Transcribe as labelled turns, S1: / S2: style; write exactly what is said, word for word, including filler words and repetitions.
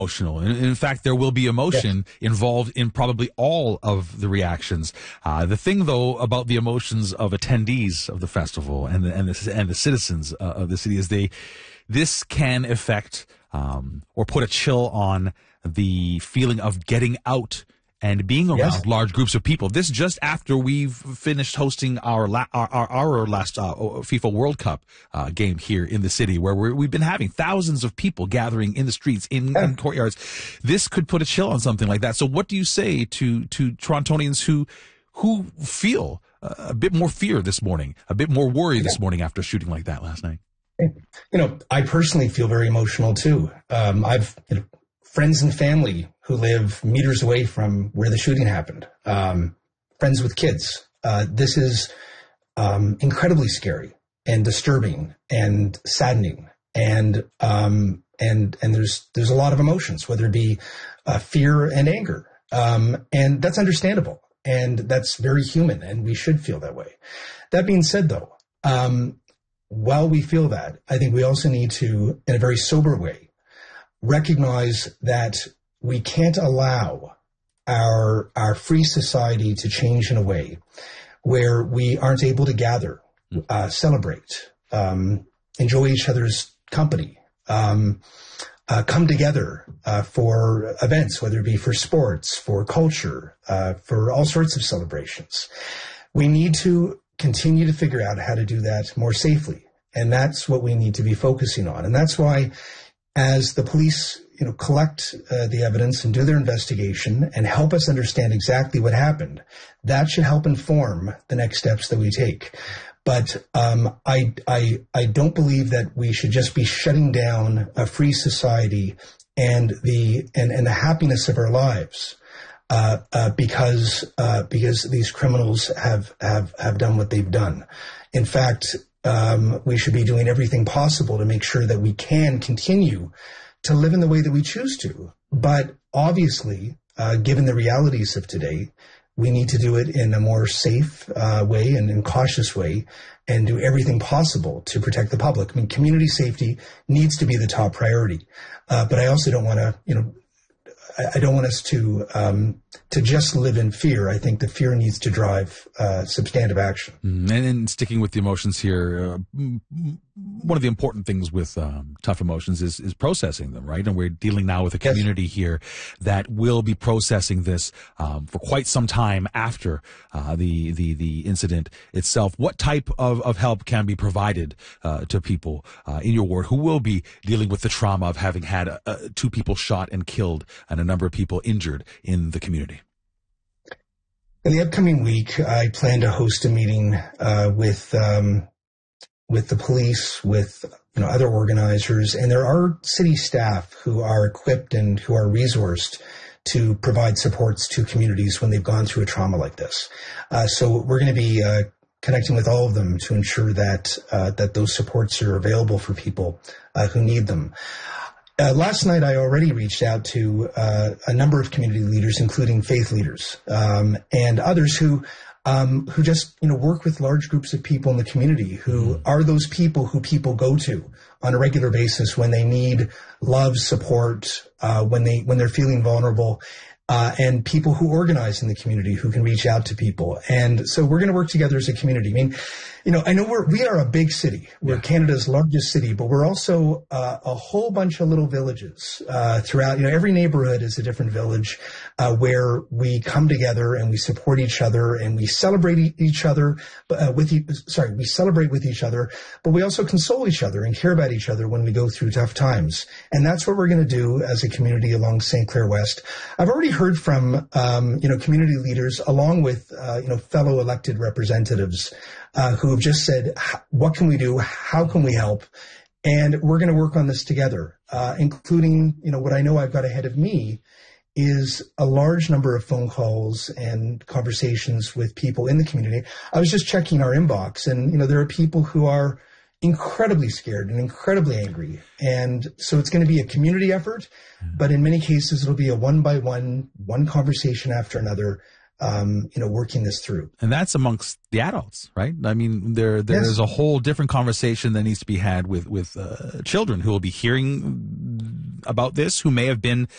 S1: emotional. In, in fact, there will be emotion yes. involved in probably all of the reactions. Uh, the thing, though, about the emotions of attendees of the festival and the, and the, and the citizens uh, of the city is they, this can affect um, or put a chill on the feeling of getting out and being around yes. large groups of people. This just after we've finished hosting our la- our, our, our last uh, FIFA World Cup uh, game here in the city, where we're, we've been having thousands of people gathering in the streets, in, in courtyards. This could put a chill on something like that. So what do you say to to Torontonians who who feel uh, a bit more fear this morning, a bit more worry yeah. this morning after shooting like that last night?
S2: You know, I personally feel very emotional too. Um, I've you know, friends and family who live meters away from where the shooting happened, um, friends with kids. Uh, this is um, incredibly scary and disturbing and saddening, and um, and and there's there's a lot of emotions, whether it be uh, fear and anger, um, and that's understandable, and that's very human, and we should feel that way. That being said, though, um, while we feel that, I think we also need to, in a very sober way, recognize that we can't allow our our free society to change in a way where we aren't able to gather, uh, celebrate, um, enjoy each other's company, um, uh, come together uh, for events, whether it be for sports, for culture, uh, for all sorts of celebrations. We need to continue to figure out how to do that more safely, and that's what we need to be focusing on. And that's why, as the police, you know, collect uh, the evidence and do their investigation and help us understand exactly what happened, that should help inform the next steps that we take. But um, I, I, I don't believe that we should just be shutting down a free society and the and, and the happiness of our lives uh, uh, because uh, because these criminals have have have done what they've done. In fact, Um, we should be doing everything possible to make sure that we can continue to live in the way that we choose to. But obviously, uh, given the realities of today, we need to do it in a more safe uh, way and in cautious way and do everything possible to protect the public. I mean, community safety needs to be the top priority. Uh, but I also don't want to, you know, I don't want us to um, to just live in fear. I think the fear needs to drive uh, substantive action.
S1: Mm, and, and sticking with the emotions here, uh, one of the important things with um, tough emotions is is processing them, right? And we're dealing now with a community yes. here that will be processing this um, for quite some time after uh, the the the incident itself. What type of, of help can be provided uh, to people uh, in your ward who will be dealing with the trauma of having had uh, two people shot and killed and a number of people injured in the community?
S2: In the upcoming week, I plan to host a meeting uh, with um, with the police, with you know other organizers, and there are city staff who are equipped and who are resourced to provide supports to communities when they've gone through a trauma like this. Uh, so we're going to be uh, connecting with all of them to ensure that uh, that those supports are available for people uh, who need them. Uh, last night, I already reached out to uh, a number of community leaders, including faith leaders um, and others who um, who just you know work with large groups of people in the community, who are those people who people go to on a regular basis when they need love, support, uh, when they when they're feeling vulnerable. Uh, and people who organize in the community who can reach out to people. And so we're going to work together as a community. I mean, you know, I know we're, we are a big city. We're yeah. Canada's largest city, but we're also uh, a whole bunch of little villages uh, throughout. You know, every neighborhood is a different village uh, where we come together and we support each other and we celebrate e- each other uh, with, e- sorry, we celebrate with each other, but we also console each other and care about each other when we go through tough times. And that's what we're going to do as a community along Saint Clair West. I've already heard from, um, you know, community leaders along with, uh, you know, fellow elected representatives uh, who have just said, what can we do? How can we help? And we're going to work on this together, uh, including, you know, what I know I've got ahead of me is a large number of phone calls and conversations with people in the community. I was just checking our inbox and, you know, there are people who are incredibly scared and incredibly angry. And so it's going to be a community effort, but in many cases, it'll be a one by one, one conversation after another, um, you know, working this through.
S1: And that's amongst the adults, right? I mean, there there's yes. a whole different conversation that needs to be had with, with uh, children who will be hearing about this, who may have been